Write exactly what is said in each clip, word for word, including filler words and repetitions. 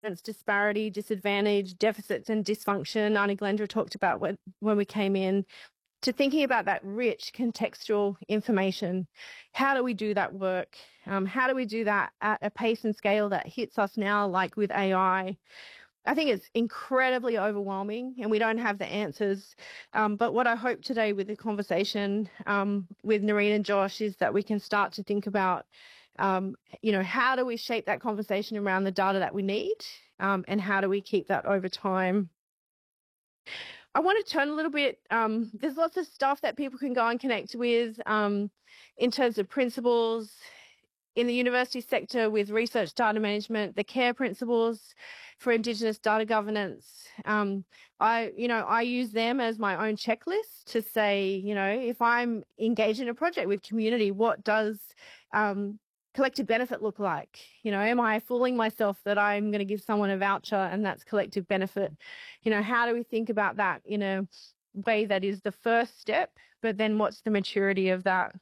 disparity, disadvantage, deficits and dysfunction. Auntie Glendra talked about when, when we came in, to thinking about that rich contextual information. How do we do that work? Um, how do we do that at a pace and scale that hits us now, like with A I? I think it's incredibly overwhelming and we don't have the answers. Um, but what I hope today with the conversation um, with Nerine and Josh is that we can start to think about, um, you know, how do we shape that conversation around the data that we need, um, and how do we keep that over time? I want to turn a little bit. Um, there's lots of stuff that people can go and connect with um, in terms of principles in the university sector with research data management, the CARE principles for Indigenous data governance. Um, I, you know, I use them as my own checklist to say, you know, if I'm engaged in a project with community, what does um, collective benefit look like? You know, am I fooling myself that I'm going to give someone a voucher and that's collective benefit? You know, how do we think about that in a way that is the first step, but then what's the maturity of that?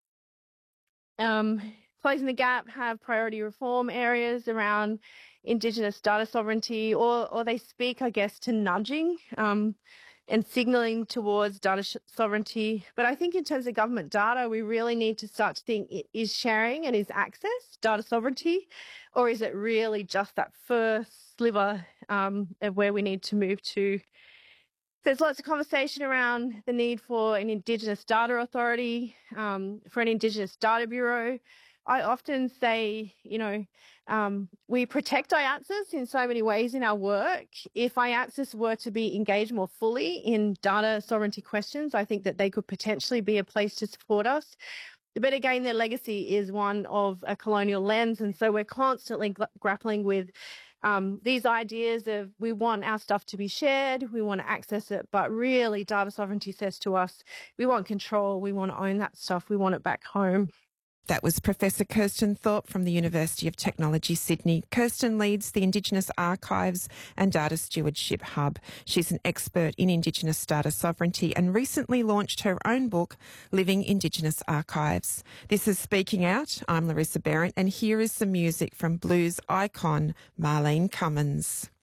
Um, Closing the Gap have priority reform areas around Indigenous data sovereignty, or, or they speak, I guess, to nudging um, and signalling towards data sh- sovereignty. But I think in terms of government data, we really need to start to think, is sharing and is access data sovereignty, or is it really just that first sliver um, of where we need to move to? There's lots of conversation around the need for an Indigenous data authority, um, for an Indigenous data bureau. I often say, you know, um, we protect I A T S E in so many ways in our work. If I A T S E were to be engaged more fully in data sovereignty questions, I think that they could potentially be a place to support us. But again, their legacy is one of a colonial lens. And so we're constantly gl- grappling with um, these ideas of we want our stuff to be shared, we want to access it, but really data sovereignty says to us, we want control, we want to own that stuff, we want it back home. That was Professor Kirsten Thorpe from the University of Technology, Sydney. Kirsten leads the Indigenous Archives and Data Stewardship Hub. She's an expert in Indigenous data sovereignty and recently launched her own book, Living Indigenous Archives. This is Speaking Out. I'm Larissa Behrendt, and here is some music from blues icon Marlene Cummins.